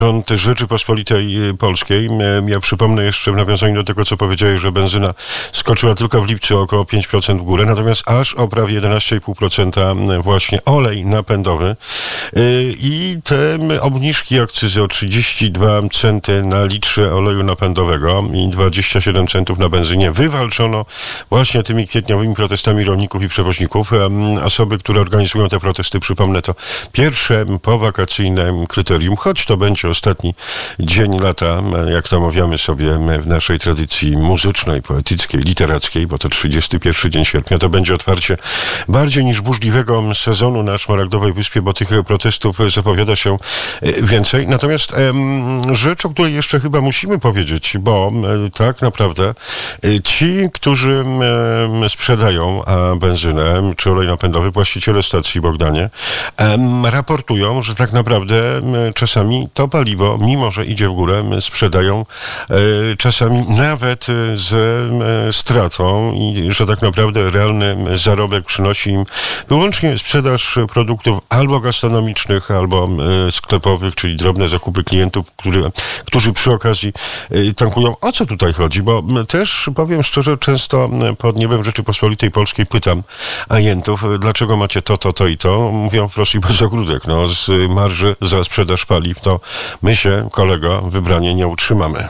Rząd Rzeczypospolitej Polskiej. Ja przypomnę jeszcze w nawiązaniu do tego, co powiedziałeś, że benzyna skoczyła tylko w lipcu o około 5% w górę, natomiast aż o prawie 11,5% właśnie olej napędowy i te obniżki akcyzy o 32 centy na litrze oleju napędowego i 27 centów na benzynie wywalczono właśnie tymi kwietniowymi protestami rolników i przewoźników. Osoby, które organizują te protesty, przypomnę, to pierwsze powakacyjne kryterium, choć to będzie ostatni dzień lata, jak to omawiamy sobie w naszej tradycji muzycznej, poetyckiej, literackiej, bo to 31 dzień sierpnia, to będzie otwarcie bardziej niż burzliwego sezonu na Szmaragdowej Wyspie, bo tych protestów zapowiada się więcej. Natomiast rzecz, o której jeszcze chyba musimy powiedzieć, bo tak naprawdę ci, którzy sprzedają benzynę czy olej napędowy, właściciele stacji Bogdanie, raportują, że tak naprawdę czasami to paliwo, mimo że idzie w górę, sprzedają czasami nawet ze stratą i że tak naprawdę realny zarobek przynosi im wyłącznie sprzedaż produktów albo gastronomicznych, albo sklepowych, czyli drobne zakupy klientów, którzy przy okazji tankują. O co tutaj chodzi? Bo też, powiem szczerze, często pod niebem Rzeczypospolitej Polskiej pytam agentów, dlaczego macie to i to? Mówią wprost i bez ogródek. No, z marży za sprzedaż paliw to my się, kolego, wybranie nie utrzymamy.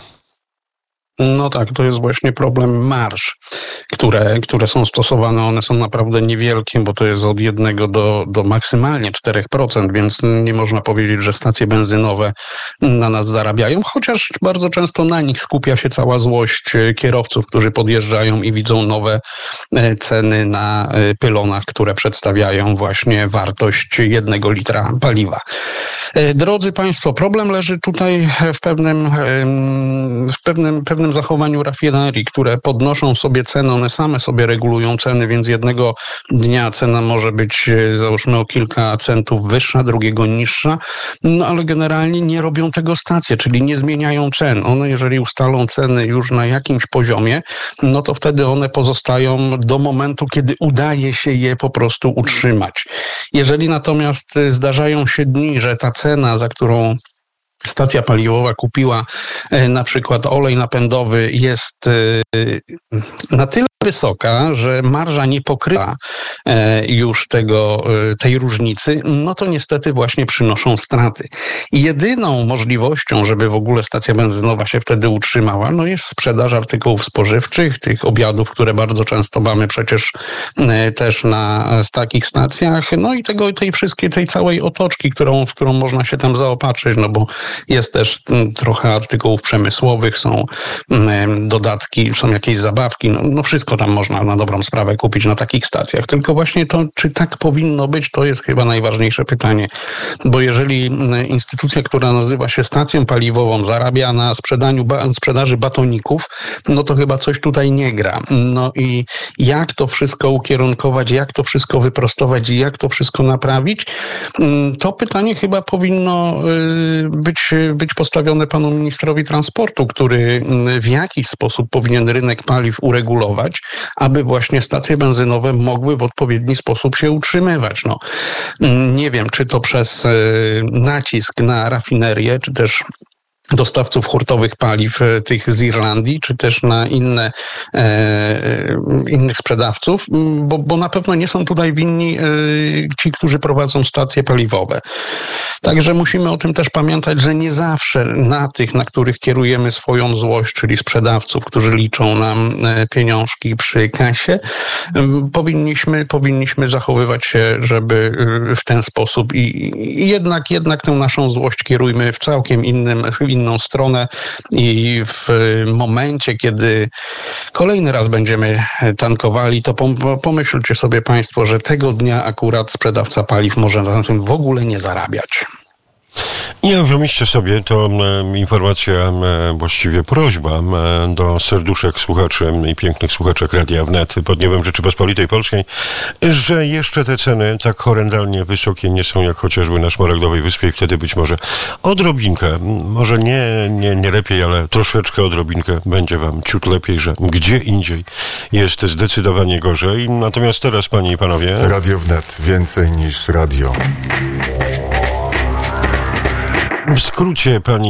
No tak, to jest właśnie problem marż, które są stosowane. One są naprawdę niewielkie, bo to jest od 1 do maksymalnie 4%, więc nie można powiedzieć, że stacje benzynowe na nas zarabiają, chociaż bardzo często na nich skupia się cała złość kierowców, którzy podjeżdżają i widzą nowe ceny na pylonach, które przedstawiają właśnie wartość 1 litra paliwa. Drodzy Państwo, problem leży tutaj w pewnym zachowaniu rafinerii, które podnoszą sobie ceny, one same sobie regulują ceny, więc jednego dnia cena może być, załóżmy, o kilka centów wyższa, drugiego niższa, no ale generalnie nie robią tego stacje, czyli nie zmieniają cen. One, jeżeli ustalą ceny już na jakimś poziomie, no to wtedy one pozostają do momentu, kiedy udaje się je po prostu utrzymać. Jeżeli natomiast zdarzają się dni, że ta cena, za którą stacja paliwowa kupiła na przykład olej napędowy, jest na tyle wysoka, że marża nie pokrywa już tej różnicy, no to niestety właśnie przynoszą straty. I jedyną możliwością, żeby w ogóle stacja benzynowa się wtedy utrzymała, no jest sprzedaż artykułów spożywczych, tych obiadów, które bardzo często mamy przecież też na takich stacjach, no i tej całej otoczki, w którą można się tam zaopatrzyć, no bo jest też trochę artykułów przemysłowych, są dodatki, są jakieś zabawki, no wszystko tam można na dobrą sprawę kupić na takich stacjach. Tylko właśnie to, czy tak powinno być, to jest chyba najważniejsze pytanie. Bo jeżeli instytucja, która nazywa się stacją paliwową, zarabia na sprzedaży batoników, no to chyba coś tutaj nie gra. No i jak to wszystko ukierunkować, jak to wszystko wyprostować i jak to wszystko naprawić, to pytanie chyba powinno być postawione panu ministrowi transportu, który w jakiś sposób powinien rynek paliw uregulować, aby właśnie stacje benzynowe mogły w odpowiedni sposób się utrzymywać. No, nie wiem, czy to przez nacisk na rafinerię, czy też dostawców hurtowych paliw, tych z Irlandii, czy też na innych sprzedawców, bo na pewno nie są tutaj winni ci, którzy prowadzą stacje paliwowe. Także musimy o tym też pamiętać, że nie zawsze na tych, na których kierujemy swoją złość, czyli sprzedawców, którzy liczą nam pieniążki przy kasie, powinniśmy zachowywać się, żeby w ten sposób i jednak tę naszą złość kierujmy w całkiem inną stronę i w momencie, kiedy kolejny raz będziemy tankowali, to pomyślcie sobie Państwo, że tego dnia akurat sprzedawca paliw może na tym w ogóle nie zarabiać. Nie, wymyślcie sobie, to informacja, właściwie prośba do serduszek słuchaczy i pięknych słuchaczek Radia Wnet pod niebem Rzeczypospolitej Polskiej, że jeszcze te ceny tak horrendalnie wysokie nie są jak chociażby na Szmaragdowej Wyspie i wtedy być może odrobinkę, może nie lepiej, ale troszeczkę odrobinkę będzie wam ciut lepiej, że gdzie indziej jest zdecydowanie gorzej. Natomiast teraz, panie i panowie... Radio Wnet, więcej niż radio. W skrócie, pani